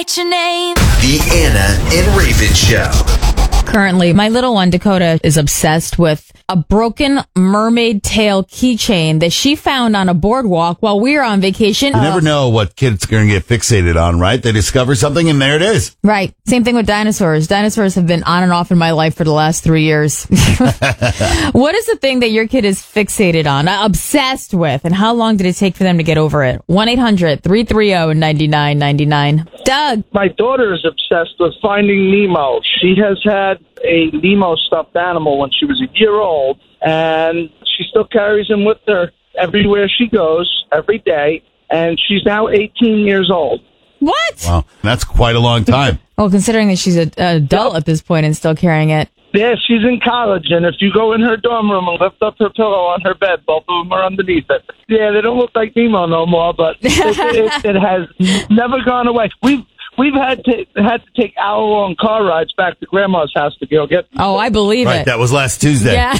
What's your name? The Anna and Raven Show. Currently, my little one, Dakota, is obsessed with a broken mermaid tail keychain that she found on a boardwalk while we were on vacation. You never know what kids are going to get fixated on, right? They discover something and there it is. Right. Same thing with dinosaurs. Dinosaurs have been on and off in my life for the last 3 years. What is the thing that your kid is fixated on, obsessed with, and how long did it take for them to get over it? 1-800-330-9999. Doug. My daughter is obsessed with Finding Nemo. She has had a Nemo stuffed animal when she was a year old, and she still carries him with her everywhere she goes, every day, and she's now 18 years old. What? Wow, that's quite a long time. Well, considering that she's an adult at this point and still carrying it. Yeah, she's in college, and if you go in her dorm room and lift up her pillow on her bed, both of them are underneath it. Yeah, they don't look like Nemo no more, but it has never gone away. We've had to take hour-long car rides back to Grandma's house to go get them. Oh, I believe Right, it. that was last Tuesday. Yeah.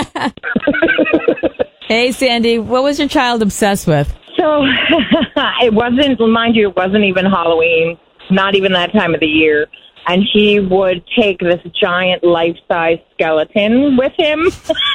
Hey, Sandy, what was your child obsessed with? So it wasn't, mind you, it wasn't even Halloween, not even that time of the year. And he would take this giant life-size skeleton with him.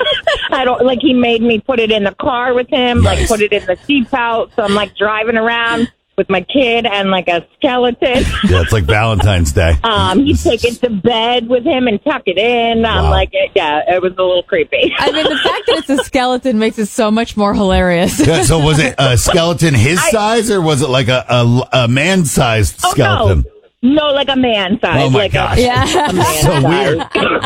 He made me put it in the car with him, Nice. put it in the seat pouch. So I'm driving around with my kid and a skeleton. Yeah, it's like Valentine's Day. He'd take it to bed with him and tuck it in. Wow. It was a little creepy. I mean, the fact that it's a skeleton makes it so much more hilarious. Yeah, so was it a skeleton his size, or was it like a man-sized skeleton? No, like a man size. Oh, my gosh. Yeah. A man So size. weird.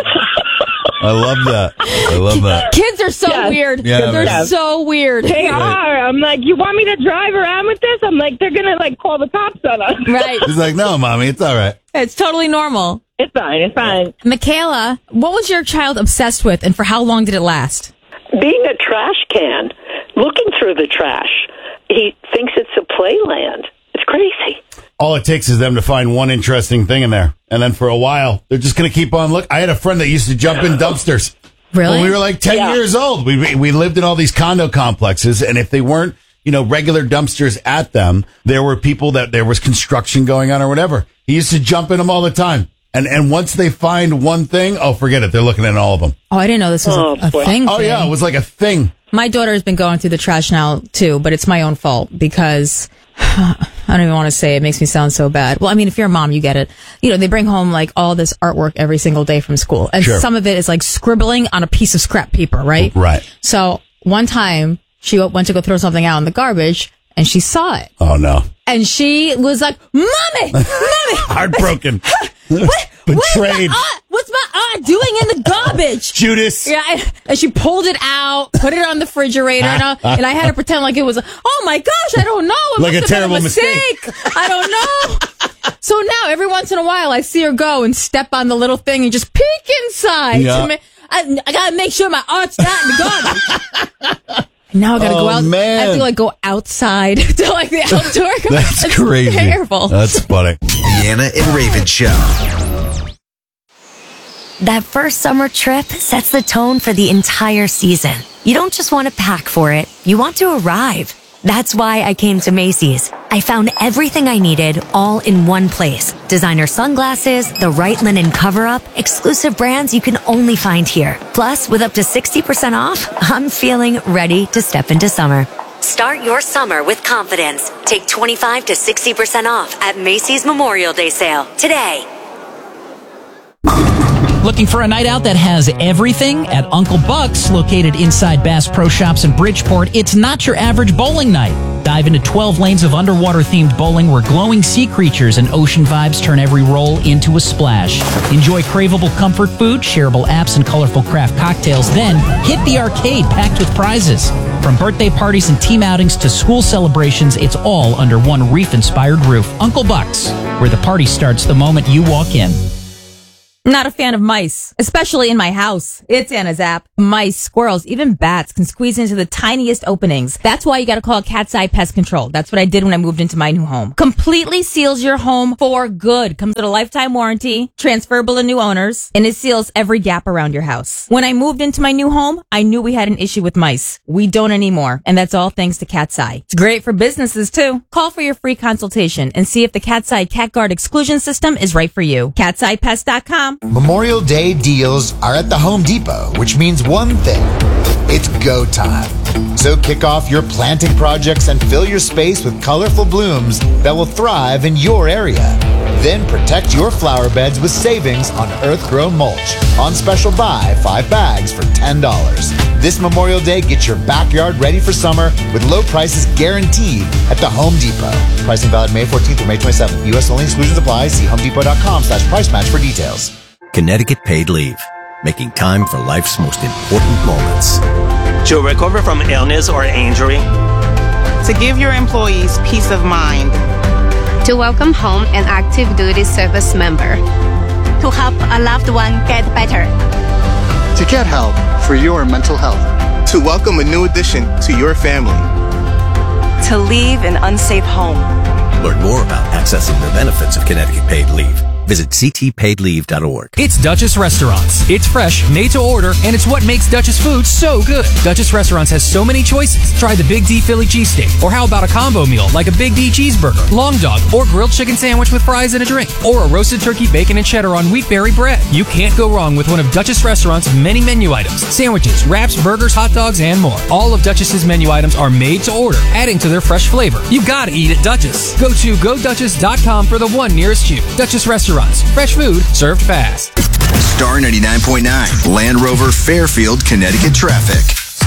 I love that. Kids are so Yes. weird. Yeah, They're man. so weird. They are. I'm you want me to drive around with this? I'm they're going to call the cops on us. Right. He's like, no, Mommy, it's all right. It's totally normal. It's fine. Michaela, what was your child obsessed with, and for how long did it last? Being a trash can, looking through the trash. He thinks it's a playland. It's crazy. All it takes is them to find one interesting thing in there. And then for a while, they're just going to keep on looking. I had a friend that used to jump in dumpsters. Really? When we were 10 years old. We lived in all these condo complexes, and if they weren't, regular dumpsters at them, there were people that there was construction going on or whatever. He used to jump in them all the time. And once they find one thing, oh, forget it. They're looking at all of them. Oh, I didn't know this was a thing. Oh, yeah. It was like a thing. My daughter has been going through the trash now, too, but it's my own fault because I don't even want to say it. It makes me sound so bad. Well, I mean, if you're a mom, you get it. They bring home all this artwork every single day from school. And Sure. some of it is scribbling on a piece of scrap paper, right? Right. So one time she went to go throw something out in the garbage and she saw it. Oh, no. And she was like, Mommy! Heartbroken. Betrayed. What's my aunt doing in the garbage? Judas. Yeah, and she pulled it out, put it on the refrigerator, and I had to pretend like it was, oh my gosh, I don't know. It Like must a have been terrible mistake. I don't know. So now, every once in a while, I see her go and step on the little thing and just peek inside. Yeah. I gotta make sure my aunt's not in the garbage. Now I gotta go out. Man. I have to go outside to the outdoor. That's It's crazy. Terrible. That's funny. The Anna and Raven Show. That first summer trip sets the tone for the entire season. You don't just want to pack for it, you want to arrive. That's why I came to Macy's. I found everything I needed all in one place. Designer sunglasses, the right linen cover-up, exclusive brands you can only find here. Plus, with up to 60% off, I'm feeling ready to step into summer. Start your summer with confidence. Take 25 to 60% off at Macy's Memorial Day sale today. Looking for a night out that has everything? At Uncle Buck's, located inside Bass Pro Shops in Bridgeport, it's not your average bowling night. Dive into 12 lanes of underwater-themed bowling where glowing sea creatures and ocean vibes turn every roll into a splash. Enjoy craveable comfort food, shareable apps, and colorful craft cocktails. Then, hit the arcade packed with prizes. From birthday parties and team outings to school celebrations, it's all under one reef-inspired roof. Uncle Buck's, where the party starts the moment you walk in. Not a fan of mice, especially in my house. It's Anna's app. Mice, squirrels, even bats can squeeze into the tiniest openings. That's why you gotta call Cat's Eye Pest Control. That's what I did when I moved into my new home. Completely seals your home for good. Comes with a lifetime warranty, transferable to new owners, and it seals every gap around your house. When I moved into my new home, I knew we had an issue with mice. We don't anymore, and that's all thanks to Cat's Eye. It's great for businesses too. Call for your free consultation and see if the Cat's Eye Cat Guard exclusion system is right for you. Cat'sEyePest.com. Memorial Day deals are at the Home Depot, which means one thing. It's go time. So kick off your planting projects and fill your space with colorful blooms that will thrive in your area. Then protect your flower beds with savings on earth-grown mulch. On special buy, 5 bags for $10. This Memorial Day, get your backyard ready for summer with low prices guaranteed at the Home Depot. Pricing valid May 14th through May 27th. U.S. only, exclusions apply. See homedepot.com/price match for details. Connecticut Paid Leave, making time for life's most important moments. To recover from illness or injury. To give your employees peace of mind. To welcome home an active duty service member. To help a loved one get better. To get help for your mental health. To welcome a new addition to your family. To leave an unsafe home. Learn more about accessing the benefits of Connecticut Paid Leave. Visit ctpaidleave.org. It's Duchess Restaurants. It's fresh, made to order, and it's what makes Duchess food so good. Duchess Restaurants has so many choices. Try the Big D Philly cheesesteak. Or how about a combo meal like a Big D cheeseburger, long dog, or grilled chicken sandwich with fries and a drink. Or a roasted turkey, bacon, and cheddar on wheatberry bread. You can't go wrong with one of Duchess Restaurants' many menu items. Sandwiches, wraps, burgers, hot dogs, and more. All of Duchess's menu items are made to order, adding to their fresh flavor. You gotta eat at Duchess. Go to GoDuchess.com for the one nearest you. Duchess Restaurants. Fresh food served fast. Star 99.9, Land Rover Fairfield, Connecticut traffic.